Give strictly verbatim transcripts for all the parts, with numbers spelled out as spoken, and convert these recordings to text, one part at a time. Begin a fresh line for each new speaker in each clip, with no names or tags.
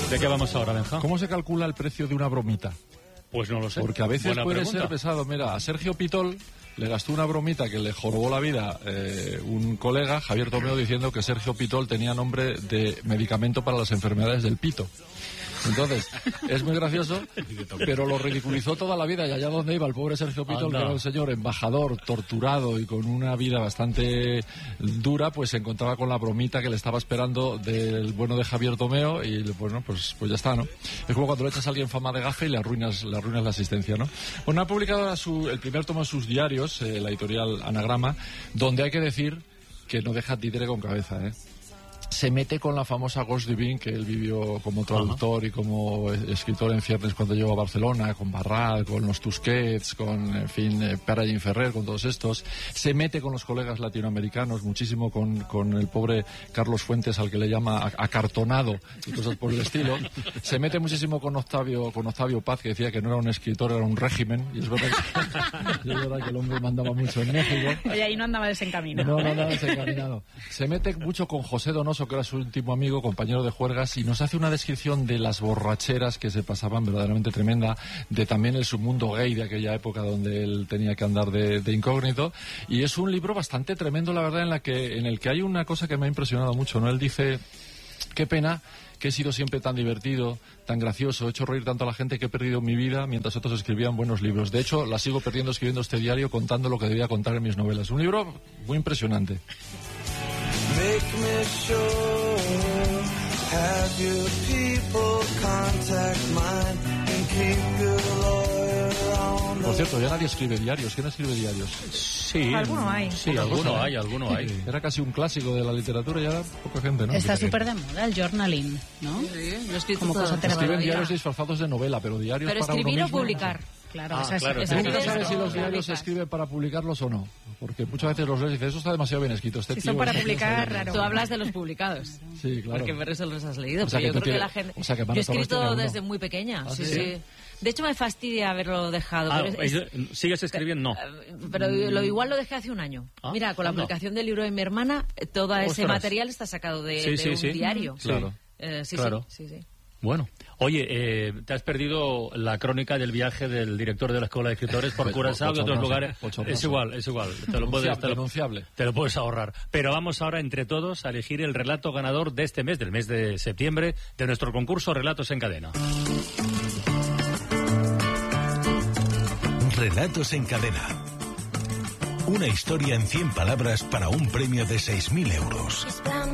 ¿De qué vamos ahora, Benja?
¿Cómo se calcula el precio de una bromita?
Pues no lo sé.
Porque a veces
Buena
puede
pregunta.
ser pesado. Mira, a Sergio Pitol le gastó una bromita que le jorobó la vida eh, un colega, Javier Tomeo, diciendo que Sergio Pitol tenía nombre de medicamento para las enfermedades del pito. Entonces, es muy gracioso, pero lo ridiculizó toda la vida. Y allá donde iba el pobre Sergio Pitol,
Anda.
que era un señor embajador, torturado y con una vida bastante dura, pues se encontraba con la bromita que le estaba esperando del bueno de Javier Tomeo y, bueno, pues, pues ya está, ¿no? Es como cuando le echas a alguien fama de gafe y le arruinas, le arruinas la asistencia, ¿no? Bueno, ha publicado su, el primer tomo de sus diarios, eh, la editorial Anagrama, donde hay que decir que no deja títere con cabeza, ¿eh? Se mete con la famosa Ghost Divine, que él vivió como traductor uh-huh. y como escritor en ciernes cuando llegó a Barcelona, con Barral, con los Tusquets, con, en fin, eh, Pere y Ferrer, con todos estos. Se mete con los colegas latinoamericanos, muchísimo con, con el pobre Carlos Fuentes, al que le llama acartonado y cosas por el estilo. Se mete muchísimo con Octavio, con Octavio Paz, que decía que no era un escritor, era un régimen. Y es verdad que, es verdad que el hombre mandaba mucho en México.
Oye, ahí no andaba desencaminado.
No, no andaba desencaminado. Se mete mucho con José Donoso, que era su último amigo, compañero de juergas, y nos hace una descripción de las borracheras que se pasaban verdaderamente tremenda, de también el submundo gay de aquella época donde él tenía que andar de, de incógnito, y es un libro bastante tremendo, la verdad, en la que en el que hay una cosa que me ha impresionado mucho, ¿no? Él dice, qué pena que he sido siempre tan divertido, tan gracioso, he hecho reír tanto a la gente que he perdido mi vida mientras otros escribían buenos libros. De hecho, la sigo perdiendo escribiendo este diario, contando lo que debía contar en mis novelas. Un libro muy impresionante.
Make me sure, have your people contact mine and keep your lawyer on.
Por cierto, ya nadie escribe diarios. ¿Quién escribe diarios?
Sí,
alguno hay.
Sí, alguno hay, alguno hay.
Sí, era casi un clásico de la literatura, ya poca gente, ¿no?
Está súper de moda el journaling, ¿no?
Sí, yo he escrito
Como
toda
cosa
la
terapéutica.
Escriben diarios disfrazados de novela, pero diarios
Pero
para uno
escribir o
mismo,
publicar.
Claro,
Ah,
esa es,
claro,
esa
Nunca
es-
sabes si los diarios
publicas.
se escriben para publicarlos o no, porque muchas veces los lees y dices, eso está demasiado bien escrito. Este
Si
tío
son para
es-
publicar, raro.
Tú hablas de los publicados.
Sí, claro.
Porque por eso los has leído.
O sea,
pero
que
yo
tú
creo que
tienes-
la gente.
o sea, que
yo he
Manos Torres tiene
escrito
uno.
desde muy pequeña.
¿Ah,
sí,
sí?
sí. De hecho, me fastidia haberlo dejado.
Ah,
pero es-
¿y- ¿Sigues escribiendo? No.
Eh, Pero lo igual lo dejé hace un año.
Ah,
Mira, con la
anda.
publicación del libro de mi hermana, eh, todo ese
Ostras.
material está sacado de,
Sí,
de
sí,
un
sí.
diario.
Claro.
Eh, sí,
Claro.
sí, sí, sí.
Bueno, oye, eh, te has perdido la crónica del viaje del director de la Escuela de Escritores por Curazao y otros
Bochornoso,
lugares.
bochornoso.
Es igual, es igual. Te lo puedes, te lo-
Denunciable.
te lo puedes ahorrar. Pero vamos ahora entre todos a elegir el relato ganador de este mes, del mes de septiembre, de nuestro concurso Relatos en Cadena.
Relatos en Cadena. Una historia en cien palabras para un premio de seis mil euros.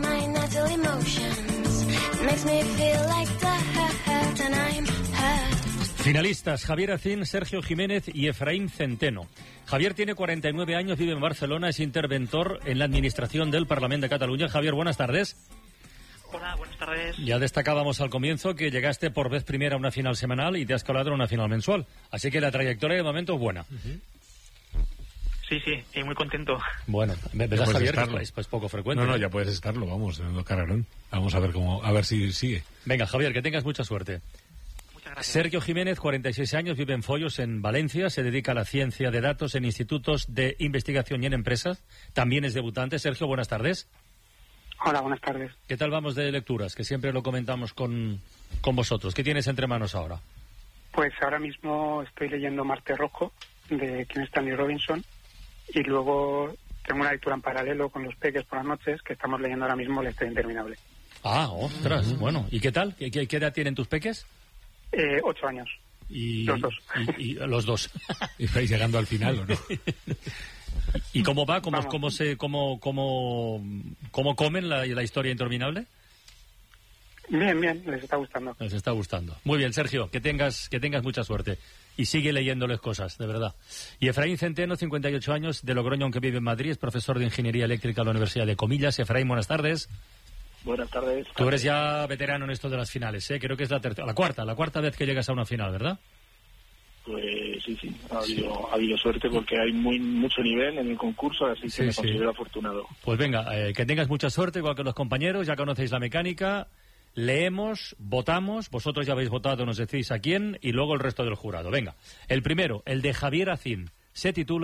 Finalistas, Javier Acín, Sergio Jiménez y Efraín Centeno. Javier tiene cuarenta y nueve años, vive en Barcelona, es interventor en la administración del Parlamento de Cataluña. Javier, buenas tardes.
Hola, buenas tardes.
Ya destacábamos al comienzo que llegaste por vez primera a una final semanal y te has colado en una final mensual. Así que la trayectoria de momento es buena.
Sí, sí, y muy contento.
Bueno,
Ya
¿verdad,
puedes
Javier?
estarlo.
Que es pues, poco frecuente.
No, no,
¿eh?
ya puedes estarlo, vamos, en el carrerón. Vamos a ver cómo, a ver si sigue.
Venga, Javier, que tengas mucha suerte.
Muchas gracias.
Sergio Jiménez, cuarenta y seis años, vive en Follos, en Valencia, se dedica a la ciencia de datos en institutos de investigación y en empresas. También es debutante. Sergio, buenas tardes.
Hola, buenas tardes.
¿Qué tal vamos de lecturas? Que siempre lo comentamos con, con vosotros. ¿Qué tienes entre manos ahora?
Pues ahora mismo estoy leyendo Marte Rojo, de Kim Stanley Robinson, y luego tengo una lectura en paralelo con los peques por las noches, que estamos leyendo ahora mismo La historia interminable.
Ah, ostras, bueno. ¿Y qué tal? ¿Qué, qué, qué edad tienen tus peques?
Eh, ocho años.
Y,
Los dos.
Y, y- los dos.
¿Y estáis llegando al final o no?
¿Y cómo va? ¿Cómo,
Vamos.
cómo, se, cómo, cómo, cómo comen la, la historia interminable?
Bien, bien, les está gustando.
Les está gustando. Muy bien, Sergio, que tengas, que tengas mucha suerte. Y sigue leyéndoles cosas, de verdad. Y Efraín Centeno, cincuenta y ocho años, de Logroño, aunque vive en Madrid, es profesor de Ingeniería Eléctrica en la Universidad de Comillas. Efraín, buenas tardes.
Buenas tardes.
Tú eres ya veterano en esto de las finales, ¿eh? Creo que es la tercera, la cuarta, la cuarta vez que llegas a una final, ¿verdad?
Pues sí, sí, ha habido, ha habido suerte porque hay muy mucho nivel en el concurso, así que
Sí,
me
sí.
considero afortunado.
Pues venga, eh, que tengas mucha suerte, igual que los compañeros, ya conocéis la mecánica. Leemos, votamos, vosotros ya habéis votado, nos decís a quién, y luego el resto del jurado. Venga, el primero, el de Javier Acín, se titula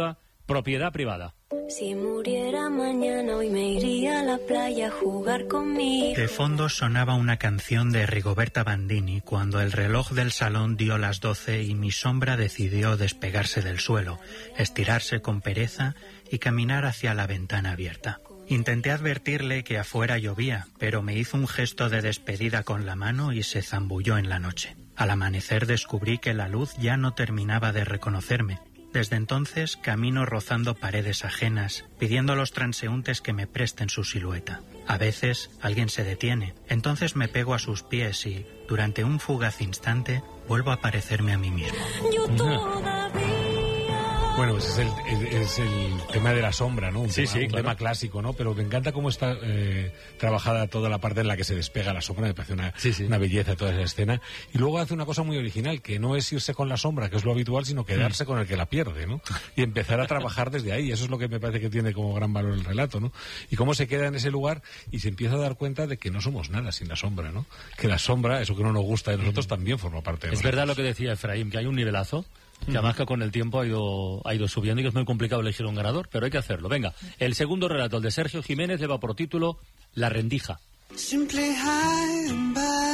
propiedad privada.
Si muriera mañana hoy me iría a la playa a jugar conmigo.
De fondo sonaba una canción de Rigoberta Bandini cuando el reloj del salón dio las doce y mi sombra decidió despegarse del suelo, estirarse con pereza y caminar hacia la ventana abierta. Intenté advertirle que afuera llovía, pero me hizo un gesto de despedida con la mano y se zambulló en la noche. Al amanecer descubrí que la luz ya no terminaba de reconocerme. Desde entonces camino rozando paredes ajenas, pidiendo a los transeúntes que me presten su silueta. A veces alguien se detiene, entonces me pego a sus pies y, durante un fugaz instante, vuelvo a parecerme a mí mismo.
Yo todavía...
Bueno, pues es el, es el tema de la sombra, ¿no? Un
Sí,
tema,
sí,
un
claro.
tema clásico, ¿no? Pero me encanta cómo está eh, trabajada toda la parte en la que se despega la sombra. Me parece una,
Sí, sí.
una belleza toda esa escena. Y luego hace una cosa muy original, que no es irse con la sombra, que es lo habitual, sino quedarse
Mm.
con el que la pierde, ¿no? Y empezar a trabajar desde ahí. Eso es lo que me parece que tiene como gran valor el relato, ¿no? Y cómo se queda en ese lugar y se empieza a dar cuenta de que no somos nada sin la sombra, ¿no? Que la sombra, eso que no nos gusta de nosotros, también forma parte de
Es
nosotros.
verdad lo que decía Efraín, que hay un nivelazo que además que con el tiempo ha ido, ha ido subiendo y que es muy complicado elegir un ganador, pero hay que hacerlo. Venga, el segundo relato, el de Sergio Jiménez, lleva por título La rendija.
Simply high and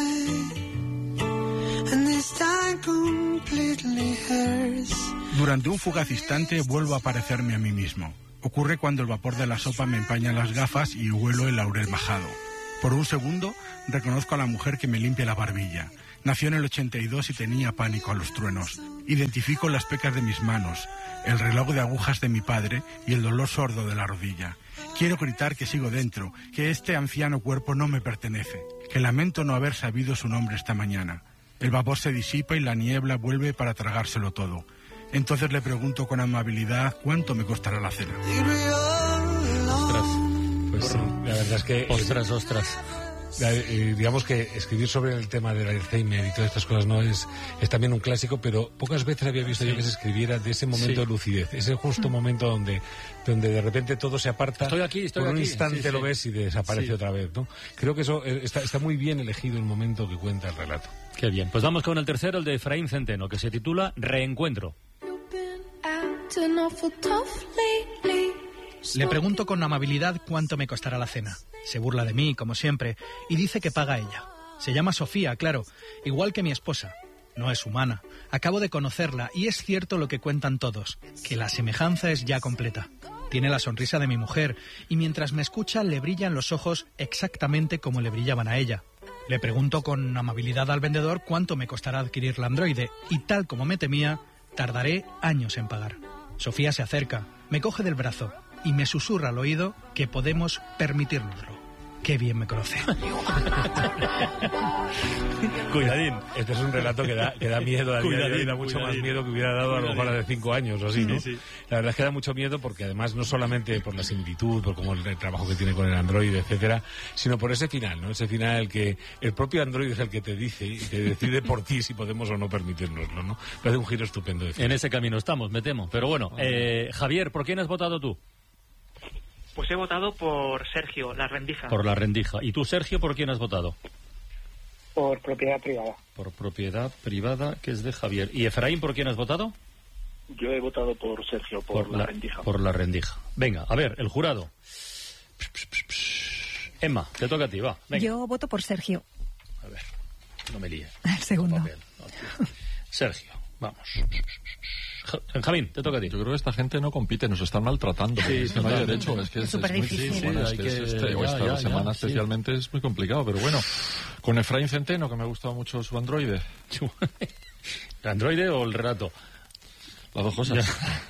by, and this time completely hers.
Durante un fugaz instante vuelvo a parecerme a mí mismo. Ocurre cuando el vapor de la sopa me empaña las gafas y huelo el laurel majado. Por un segundo reconozco a la mujer que me limpia la barbilla. Nació en el ochenta y dos y tenía pánico a los truenos. Identifico las pecas de mis manos, el reloj de agujas de mi padre y el dolor sordo de la rodilla. Quiero gritar que sigo dentro, que este anciano cuerpo no me pertenece, que lamento no haber sabido su nombre esta mañana. El vapor se disipa y la niebla vuelve para tragárselo todo. Entonces le pregunto con amabilidad cuánto me costará la cena.
Ostras,
Pues sí, la verdad es que...
ostras, ostras.
La- eh, digamos que escribir sobre el tema del Alzheimer y todas estas cosas no es, es también un clásico, pero pocas veces había visto yo que se escribiera de ese momento
Sí.
de lucidez, ese justo momento donde, donde de repente todo se aparta.
Estoy aquí, estoy
por un
aquí.
instante
Sí, sí.
lo ves y desaparece
Sí.
otra vez, ¿no? Creo que eso eh, está, está muy bien elegido el momento que cuenta el relato.
Qué bien. Pues vamos con el tercero, el de Efraín Centeno, que se titula Reencuentro.
Acting awful tough lately.
Le pregunto con amabilidad cuánto me costará la cena. Se burla de mí, como siempre, y dice que paga ella. Se llama Sofía, claro, igual que mi esposa. No es humana. Acabo de conocerla y es cierto lo que cuentan todos, que la semejanza es ya completa. Tiene la sonrisa de mi mujer y mientras me escucha le brillan los ojos exactamente como le brillaban a ella. Le pregunto con amabilidad al vendedor cuánto me costará adquirir la androide y tal como me temía, tardaré años en pagar. Sofía se acerca, me coge del brazo y me susurra al oído que podemos permitírnoslo. Qué bien me conoce.
Cuidadín.
Este es un relato que da, que da miedo a día de hoy,
Cuidadín,
da mucho
cuidadín.
más miedo que hubiera dado a lo mejor hace cinco años o así, ¿no?
Sí, sí.
La verdad es que da mucho miedo porque además no solamente por la similitud, por cómo el, el trabajo que tiene con el Android, etcétera, sino por ese final, ¿no? Ese final el que el propio Android es el que te dice y te decide por ti si podemos o no permitirnoslo, ¿no? Me hace un giro estupendo de final.
En ese camino estamos, me temo. Pero bueno, eh, Javier, ¿por quién has votado tú?
Pues he votado por Sergio, La rendija.
Por La rendija. ¿Y tú, Sergio, por quién has votado?
Por propiedad privada.
Por propiedad privada, que es de Javier. ¿Y Efraín, por quién has votado?
Yo he votado por Sergio, por, la, rendija.
Por La rendija. Venga, a ver, el jurado. Emma, te toca a ti, va. Venga.
Yo voto por Sergio.
A ver, no me líes.
El segundo.
Papel, no, tío. Sergio, vamos. Ja- Benjamín, te toca a ti.
Yo creo que esta gente no compite, nos están maltratando.
Sí,
Es que no hay
total.
derecho. Es que es,
Es súper
muy-
difícil.
bueno,
Sí,
es
hay
que
que-
es este- o
ya,
esta
ya, ya,
semana
sí.
especialmente es muy complicado. Pero bueno, con Efraín Centeno, que me ha gustado mucho su androide.
¿El androide o el relato?
Las dos cosas.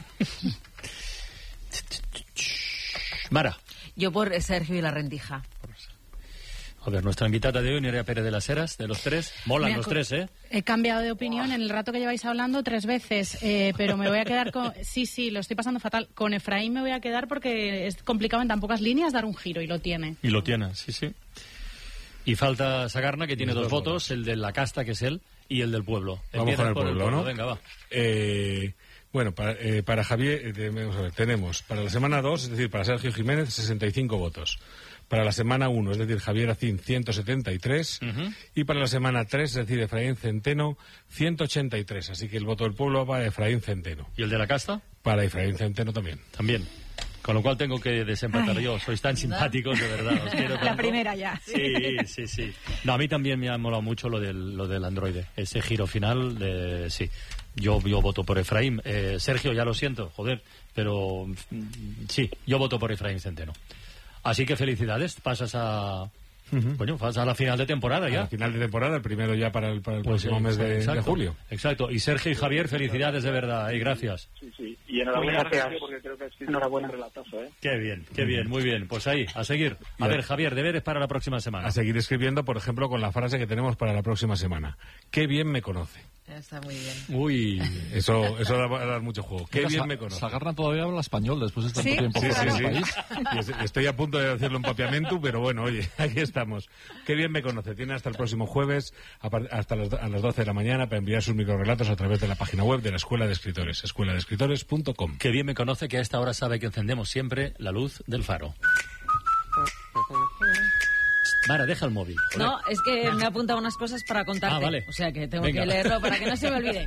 Mara.
Yo por Sergio y La rendija.
A ver, nuestra invitada de hoy, Nerea Pérez de las Heras, de los tres. Molan
Mira,
los
con-
tres, ¿eh?
He cambiado de opinión en el rato que lleváis hablando tres veces, eh, pero me voy a quedar con... Sí, sí, lo estoy pasando fatal. Con Efraín me voy a quedar porque es complicado en tan pocas líneas dar un giro y lo tiene.
Y lo tiene, sí, sí. Y falta Sagarna, que tiene
Los
dos
dos
votos, el de la casta, que es él, y el del pueblo.
Vamos
Empiezas
con el
por
pueblo, ¿no?
Venga, va.
Eh, bueno, para, eh, para Javier, eh, vamos a ver, tenemos para la semana dos, es decir, para Sergio Jiménez, sesenta y cinco votos. Para la semana uno, es decir, Javier Acín, ciento setenta y tres. Uh-huh. Y para la semana tres, es decir, Efraín Centeno, ciento ochenta y tres. Así que el voto del pueblo va a Efraín Centeno.
¿Y el de la casta?
Para Efraín Centeno también.
También. Con lo cual tengo que desempatar
Ay,
yo. Sois tan simpáticos, de verdad. Os quiero tanto.
La primera ya.
Sí, sí, sí. No, a mí también me ha molado mucho lo del, lo del androide. Ese giro final, de, sí. Yo, yo voto por Efraín. Eh, Sergio, ya lo siento, joder. Pero sí, yo voto por Efraín Centeno. Así que felicidades. Pasas a... Uh-huh. Bueno, vas a la final de temporada ya.
A la final de temporada, el primero ya para el, para el
pues
próximo
sí,
mes de,
exacto,
de julio.
Exacto. Y Sergio y Javier, felicidades de verdad. Y gracias.
Sí, sí. Y enhorabuena,
gracias.
porque creo que ha sido enhorabuena un relatazo, ¿eh?
Qué bien, qué bien, muy bien. Pues ahí, a seguir. A ver, Javier, deberes para la próxima semana.
A seguir escribiendo, por ejemplo, con la frase que tenemos para la próxima semana. Qué bien me conoce.
Está muy bien.
Uy,
eso, eso da, da mucho juego. Qué
Mira,
bien
Sa-
me conoce.
Sagarna todavía habla español después de tanto
¿Sí?
tiempo
Sí,
fuera
sí,
del
sí.
país.
Y estoy a punto de hacerlo en papiamento, pero bueno, oye, aquí estamos. Qué bien me conoce. Tiene hasta el próximo jueves, a par- hasta las, a las doce de la mañana, para enviar sus microrelatos a través de la página web de la Escuela de Escritores, escuela de escritores punto com.
qué bien me conoce que a esta hora sabe que encendemos siempre la luz del faro. Mara, deja el móvil. Joder.
No, es que me ha apuntado unas cosas para contarte.
Ah, vale.
O sea que tengo
Venga.
que leerlo para que no se me olvide.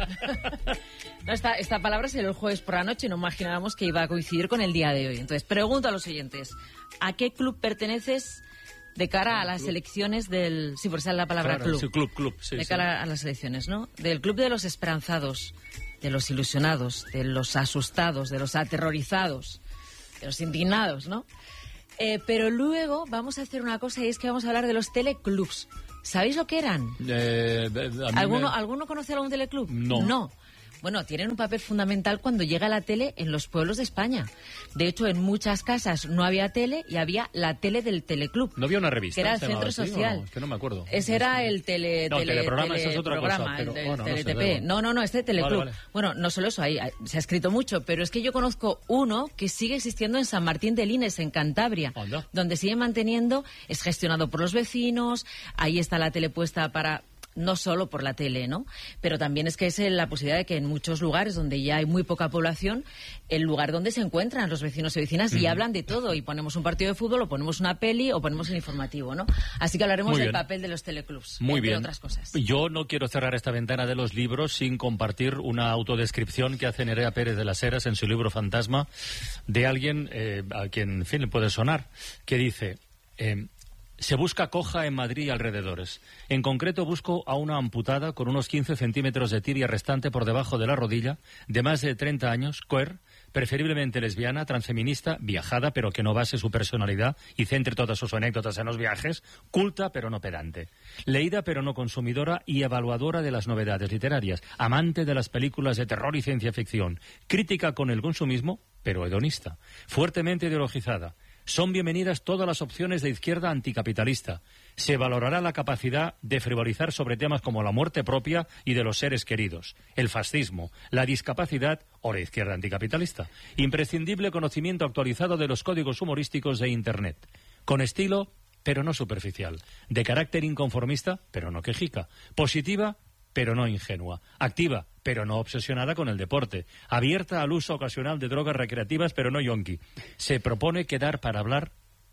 No, esta, esta palabra salió el jueves por la noche y no imaginábamos que iba a coincidir con el día de hoy. Entonces, pregunto a los oyentes, ¿a qué club perteneces de cara a las elecciones del... Sí, por esa es la palabra
Claro,
club.
sí, club, club, sí,
de
sí.
cara a las elecciones, ¿no? Del club de los esperanzados, de los ilusionados, de los asustados, de los aterrorizados, de los indignados, ¿no? Eh, pero luego vamos a hacer una cosa y es que vamos a hablar de los teleclubs. ¿Sabéis lo que eran?
Eh, a mí
¿Alguno,
me-
¿Alguno conoce algún teleclub?
No.
No. Bueno, tienen un papel fundamental cuando llega la tele en los pueblos de España. De hecho, en muchas casas no había tele y había la tele del teleclub.
¿No había una revista?
Que era el
¿Se llamaba
centro
así,
social.
o no? Es que no me acuerdo.
Ese era el tele,
No,
tele,
teleprograma, eso es otra cosa,
teleprograma,
pero,
el del
bueno, no sé, da
Tele-T P.
igual.
No, no, no, este teleclub.
Vale, vale.
Bueno, no solo eso, ahí ahí se ha escrito mucho, pero es que yo conozco uno que sigue existiendo en San Martín de Lines, en Cantabria,
Anda.
donde sigue manteniendo, es gestionado por los vecinos, ahí está la tele puesta para... No solo por la tele, ¿no? Pero también es que es la posibilidad de que en muchos lugares donde ya hay muy poca población, el lugar donde se encuentran los vecinos y vecinas y
Ujú.
hablan de todo. Y ponemos un partido de fútbol, o ponemos una peli, o ponemos el informativo, ¿no? Así que hablaremos
Muy
del
bien.
papel de los teleclubs,
Muy
entre
bien.
otras cosas.
Yo no quiero cerrar esta ventana de los libros sin compartir una autodescripción que hace Nerea Pérez de las Heras en su libro Fantasma de alguien eh, a quien, en fin, le puede sonar, que dice... Eh, se busca coja en Madrid y alrededores. En concreto busco a una amputada con unos quince centímetros de tibia restante por debajo de la rodilla, de más de treinta años, queer, preferiblemente lesbiana, transfeminista, viajada, pero que no base su personalidad y centre todas sus anécdotas en los viajes, culta, pero no pedante, leída, pero no consumidora y evaluadora de las novedades literarias, amante de las películas de terror y ciencia ficción, crítica con el consumismo, pero hedonista, fuertemente ideologizada. Son bienvenidas todas las opciones de izquierda anticapitalista. Se valorará la capacidad de frivolizar sobre temas como la muerte propia y de los seres queridos, el fascismo, la discapacidad o la izquierda anticapitalista. Imprescindible conocimiento actualizado de los códigos humorísticos de Internet. Con estilo, pero no superficial. De carácter inconformista, pero no quejica. Positiva, pero no ingenua. Activa, pero no obsesionada con el deporte. Abierta al uso ocasional de drogas recreativas, pero no yonki. Se propone quedar para hablar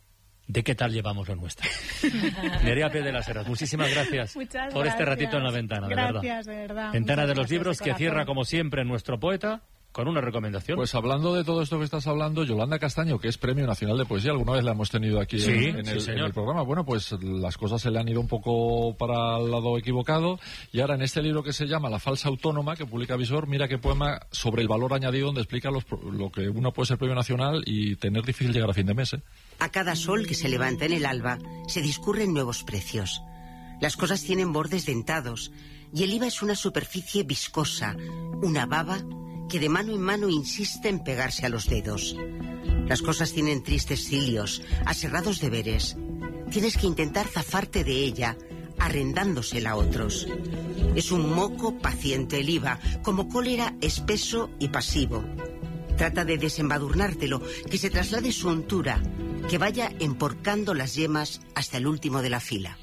de qué tal llevamos lo nuestro. Nerea P. de las Heras, muchísimas gracias
Muchas
por este
gracias.
ratito en la ventana, de
Gracias,
verdad.
de verdad.
Ventana
Muchas
de los
gracias,
libros
de
que
corazón.
cierra, como siempre, nuestro poeta con una recomendación.
Pues hablando de todo esto que estás hablando, Yolanda Castaño, que es Premio Nacional de Poesía, alguna vez la hemos tenido aquí
Sí,
en, en
sí,
el,
señor.
en el programa. Bueno, pues las cosas se le han ido un poco para el lado equivocado y ahora en este libro que se llama La falsa autónoma, que publica Visor, mira qué poema sobre el valor añadido, donde explica los, pro- lo que uno puede ser Premio Nacional y tener difícil llegar a fin de mes, ¿eh?
A cada sol que se levanta en el alba se discurren nuevos precios. Las cosas tienen bordes dentados y el I V A es una superficie viscosa, una baba que de mano en mano insiste en pegarse a los dedos. Las cosas tienen tristes cilios, aserrados deberes. Tienes que intentar zafarte de ella, arrendándosela a otros. Es un moco paciente el I V A, como cólera espeso y pasivo. Trata de desembadurnártelo, que se traslade su untura, que vaya emporcando las yemas hasta el último de la fila.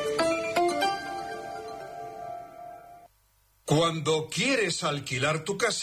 Cuando quieres alquilar tu casa,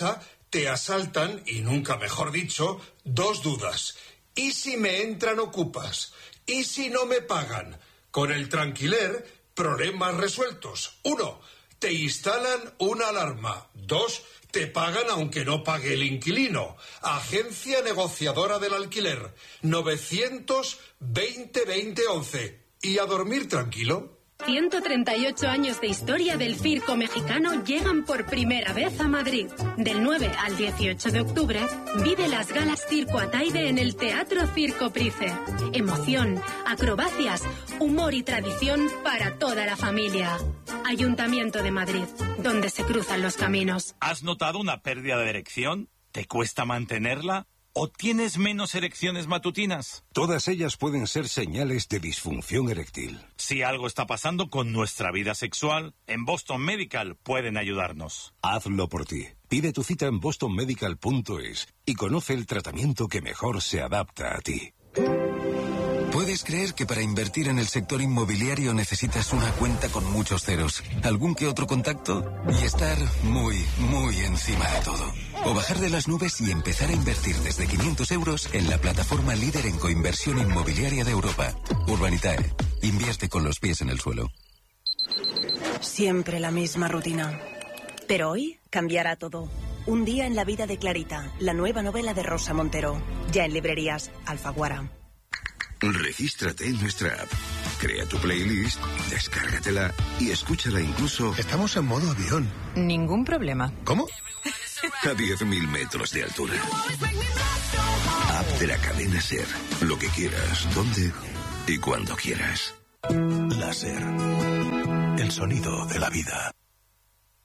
te asaltan, y nunca mejor dicho, dos dudas. ¿Y si me entran ocupas? ¿Y si no me pagan? Con el Tranquiler, problemas resueltos. Uno, te instalan una alarma. Dos, te pagan aunque no pague el inquilino. Agencia negociadora del alquiler. novecientos veinte veinte once. ¿Y a dormir tranquilo?
ciento treinta y ocho años de historia del circo mexicano llegan por primera vez a Madrid. Del nueve al dieciocho de octubre, vive las galas Circo Ataide en el Teatro Circo Price. Emoción, acrobacias, humor y tradición para toda la familia. Ayuntamiento de Madrid, donde se cruzan los caminos.
¿Has notado una pérdida de erección? ¿Te cuesta mantenerla? ¿O tienes menos erecciones matutinas?
Todas ellas pueden ser señales de disfunción eréctil.
Si algo está pasando con nuestra vida sexual, en Boston Medical pueden ayudarnos.
Hazlo por ti. Pide tu cita en boston medical punto es y conoce el tratamiento que mejor se adapta a ti.
¿Puedes creer que para invertir en el sector inmobiliario necesitas una cuenta con muchos ceros, algún que otro contacto y estar muy, muy encima de todo? O bajar de las nubes y empezar a invertir desde quinientos euros en la plataforma líder en coinversión inmobiliaria de Europa. Urbanitae. Invierte con los pies en el suelo.
Siempre la misma rutina. Pero hoy cambiará todo. Un día en la vida de Clarita, la nueva novela de Rosa Montero. Ya en librerías Alfaguara.
Regístrate en nuestra app, crea tu playlist, descárgatela y escúchala incluso...
Estamos en modo avión.
Ningún problema.
¿Cómo?
A diez mil metros de altura. App de la cadena SER. Lo que quieras, dónde y cuando quieras.
La SER. El sonido de la vida.